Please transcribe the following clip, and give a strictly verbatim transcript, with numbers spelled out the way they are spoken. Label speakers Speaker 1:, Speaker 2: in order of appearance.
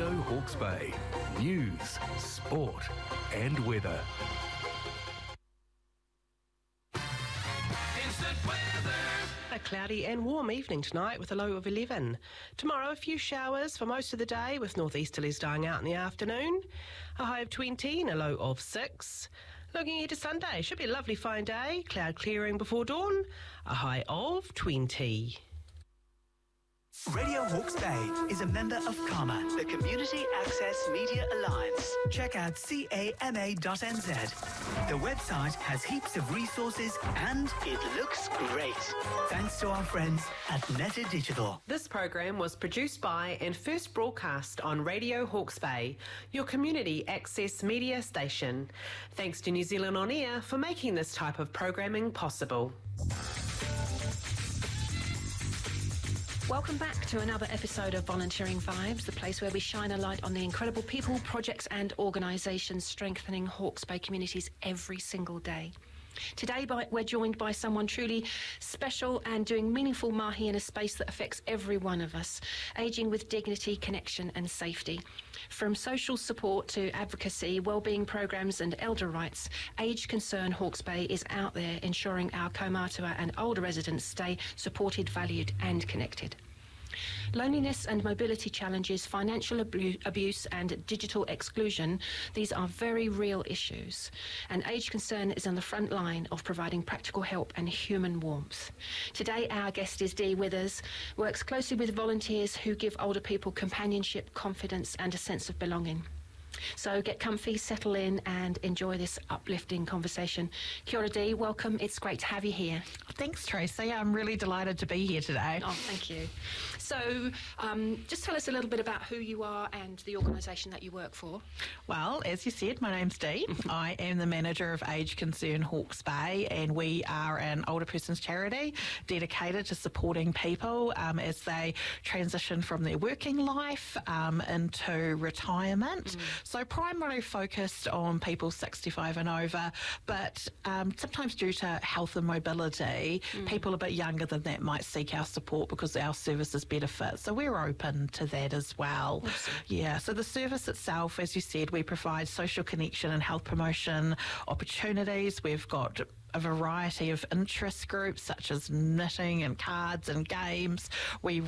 Speaker 1: Radio Hawke's Bay. News, sport and weather.
Speaker 2: Instant weather.
Speaker 3: A cloudy and warm evening tonight with a low of eleven. Tomorrow, a few showers for most of the day with northeasterlies dying out in the afternoon. A high of twenty and a low of six. Looking ahead to Sunday, should be a lovely fine day. Cloud clearing before dawn. A high of twenty.
Speaker 4: Radio Hawke's Bay is a member of CAMA, the Community Access Media Alliance. Check out C A M A dot N Z. The website has heaps of resources and it looks great. Thanks to our friends at Netta Digital.
Speaker 3: This program was produced by and first broadcast on Radio Hawke's Bay, your community access media station. Thanks to New Zealand On Air for making this type of programming possible.
Speaker 5: Welcome back to another episode of Volunteering Vibes, the place where we shine a light on the incredible people, projects and organisations strengthening Hawke's Bay communities every single day. Today we're joined by someone truly special and doing meaningful mahi in a space that affects every one of us, ageing with dignity, connection and safety. From social support to advocacy, wellbeing programs and elder rights, Age Concern Hawke's Bay is out there ensuring our kaumatua and older residents stay supported, valued and connected. Loneliness and mobility challenges, financial abu- abuse and digital exclusion, these are very real issues. And Age Concern is on the front line of providing practical help and human warmth. Today our guest is Dee Withers, works closely with volunteers who give older people companionship, confidence and a sense of belonging. So get comfy, settle in and enjoy this uplifting conversation. Kia ora Dee, welcome. It's great to have you here.
Speaker 6: Thanks, Tracy. I'm really delighted to be here today.
Speaker 5: Oh, thank you. So um, just tell us a little bit about who you are and the organisation that you work for.
Speaker 6: Well, as you said, my name's Dee. I am the manager of Age Concern Hawke's Bay, and we are an older person's charity dedicated to supporting people um, as they transition from their working life um, into retirement. Mm. So primarily focused on people sixty-five and over, but um, sometimes due to health and mobility, mm. people a bit younger than that might seek our support because our services better fit. So we're open to that as well.
Speaker 5: Awesome.
Speaker 6: Yeah, so the service itself, as you said, we provide social connection and health promotion opportunities. We've got a variety of interest groups such as knitting and cards and games. We